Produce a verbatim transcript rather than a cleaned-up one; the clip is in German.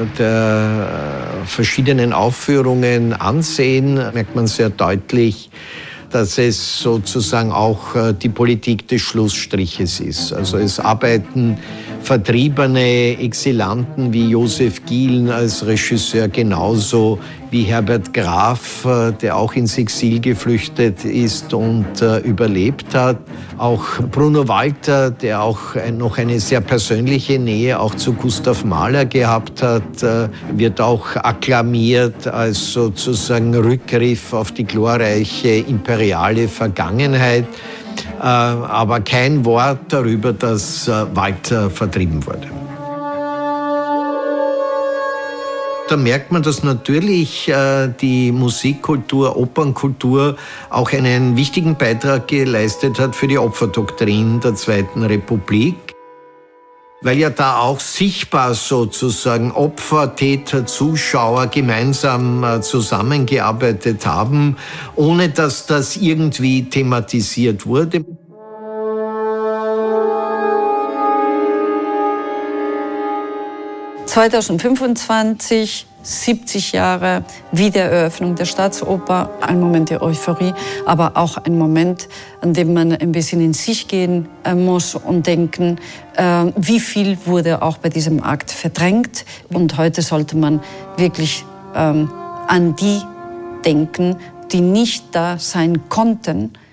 der verschiedenen Aufführungen ansehen, merkt man sehr deutlich, dass es sozusagen auch die Politik des Schlussstriches ist. Also es arbeiten vertriebene Exilanten wie Josef Gielen als Regisseur genauso wie Herbert Graf, der auch ins Exil geflüchtet ist und äh, überlebt hat. Auch Bruno Walter, der auch noch eine sehr persönliche Nähe auch zu Gustav Mahler gehabt hat, äh, wird auch akklamiert als sozusagen Rückgriff auf die glorreiche imperiale Vergangenheit. Äh, aber kein Wort darüber, dass äh, Walter vertrieben wurde. Da merkt man, dass natürlich äh, die Musikkultur, Opernkultur auch einen wichtigen Beitrag geleistet hat für die Opferdoktrin der Zweiten Republik. Weil ja da auch sichtbar sozusagen Opfer, Täter, Zuschauer gemeinsam äh, zusammengearbeitet haben, ohne dass das irgendwie thematisiert wurde. zweitausendfünfundzwanzig, siebzig Jahre Wiedereröffnung der Staatsoper, ein Moment der Euphorie, aber auch ein Moment, an dem man ein bisschen in sich gehen äh, muss und denken, äh, wie viel wurde auch bei diesem Akt verdrängt. Und heute sollte man wirklich ähm, an die denken, die nicht da sein konnten,